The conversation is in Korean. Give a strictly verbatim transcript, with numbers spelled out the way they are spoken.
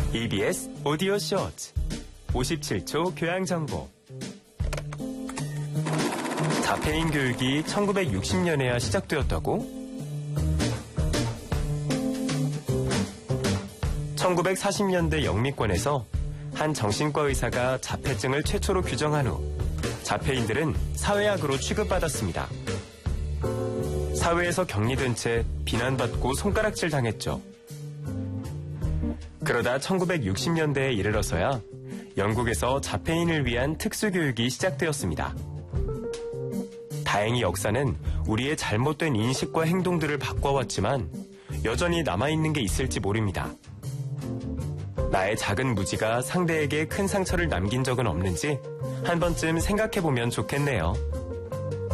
이비에스 오디오 쇼츠 오십칠 초 교양정보. 자폐인 교육이 천구백육십 년에야 시작되었다고? 천구백사십 년대 영미권에서 한 정신과 의사가 자폐증을 최초로 규정한 후 자폐인들은 사회악으로 취급받았습니다. 사회에서 격리된 채 비난받고 손가락질 당했죠. 그러다 천구백육십 년대에 이르러서야 영국에서 자폐인을 위한 특수교육이 시작되었습니다. 다행히 역사는 우리의 잘못된 인식과 행동들을 바꿔왔지만 여전히 남아있는 게 있을지 모릅니다. 나의 작은 무지가 상대에게 큰 상처를 남긴 적은 없는지 한 번쯤 생각해보면 좋겠네요.